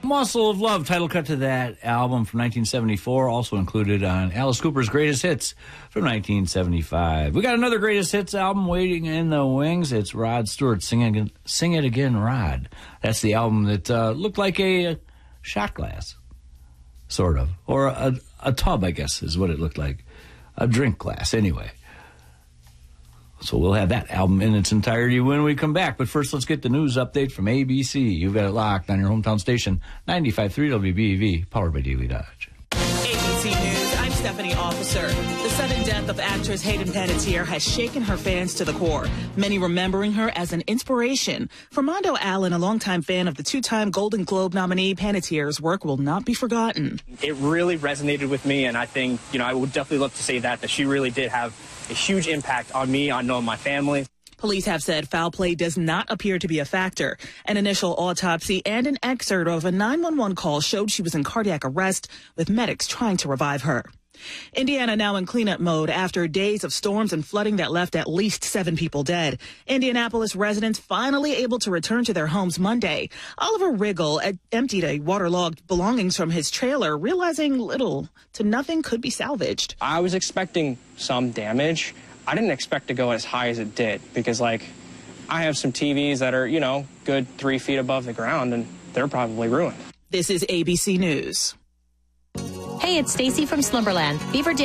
Muscle of Love, title cut to that album from 1974, also included on Alice Cooper's Greatest Hits from 1975. We got another Greatest Hits album waiting in the wings. It's Rod Stewart, Sing It Again, Rod. That's the album that looked like a shot glass, sort of, or a tub, I guess, is what it looked like. A drink glass, anyway. So we'll have that album in its entirety when we come back. But first, let's get the news update from ABC. You've got it locked on your hometown station, 95.3 WBEV, powered by Daily Dodge. ABC News, I'm Stephanie Officer. The sudden death of actress Hayden Panettiere has shaken her fans to the core, many remembering her as an inspiration. For Mondo Allen, a longtime fan of the two-time Golden Globe nominee, Panettiere's work will not be forgotten. It really resonated with me, and I think, I would definitely love to say that she really did have a huge impact on me, on my family. Police have said foul play does not appear to be a factor. An initial autopsy and an excerpt of a 911 call showed she was in cardiac arrest, with medics trying to revive her. Indiana now in cleanup mode after days of storms and flooding that left at least 7 people dead. Indianapolis residents finally able to return to their homes Monday. Oliver Riggle emptied a waterlogged belongings from his trailer, realizing little to nothing could be salvaged. I was expecting some damage. I didn't expect to go as high as it did because, I have some TVs that are, good 3 feet above the ground, and they're probably ruined. This is ABC News. Hey, it's Stacy from Slumberland. Beaver Dam